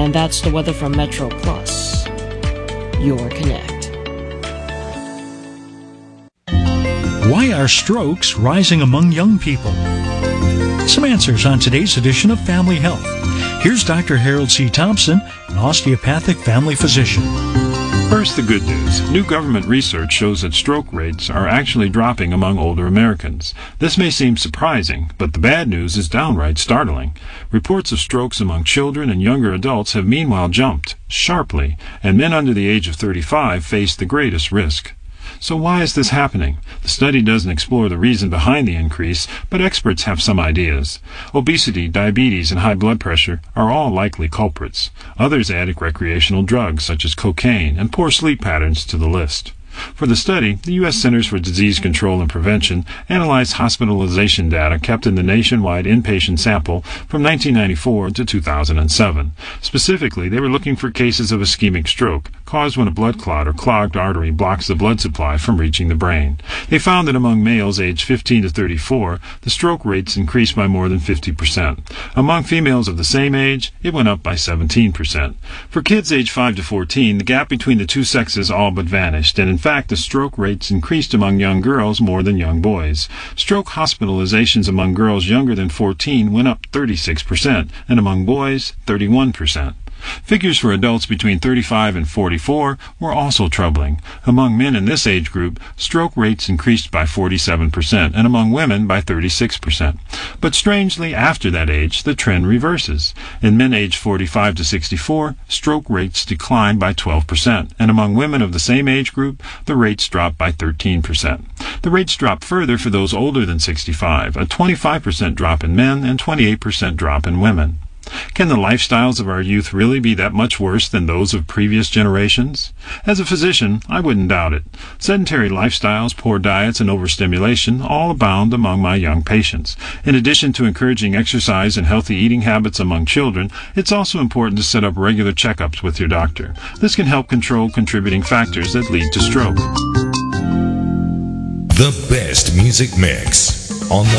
And that's the weather from Metro Plus, your Connect. Why are strokes rising among young people? Some answers on today's edition of Family Health. Here's Dr. Harold C. Thompson, an osteopathic family physician. First, the good news. New government research shows that stroke rates are actually dropping among older Americans. This may seem surprising, but the bad news is downright startling. Reports of strokes among children and younger adults have meanwhile jumped sharply, and men under the age of 35 face the greatest risk. So why is this happening? The study doesn't explore the reason behind the increase, but experts have some ideas. Obesity, diabetes, and high blood pressure are all likely culprits. Others add recreational drugs such as cocaine and poor sleep patterns to the list. For the study, the U.S. Centers for Disease Control and Prevention analyzed hospitalization data kept in the nationwide inpatient sample from 1994 to 2007. Specifically, they were looking for cases of ischemic stroke, caused when a blood clot or clogged artery blocks the blood supply from reaching the brain. They found that among males aged 15 to 34, the stroke rates increased by more than 50%. Among females of the same age, it went up by 17%. For kids aged 5 to 14, the gap between the two sexes all but vanished, and in fact, the stroke rates increased among young girls more than young boys. Stroke hospitalizations among girls younger than 14 went up 36%, and among boys, 31%. Figures for adults between 35 and 44 were also troubling. Among men in this age group, stroke rates increased by 47%, and among women by 36%. But strangely, after that age, the trend reverses. In men aged 45 to 64, stroke rates declined by 12%, and among women of the same age group, the rates dropped by 13%. The rates dropped further for those older than 65, a 25% drop in men and 28% drop in women. Can the lifestyles of our youth really be that much worse than those of previous generations? As a physician, I wouldn't doubt it. Sedentary lifestyles, poor diets, and overstimulation all abound among my young patients. In addition to encouraging exercise and healthy eating habits among children, it's also important to set up regular checkups with your doctor. This can help control contributing factors that lead to stroke. The best music mix on the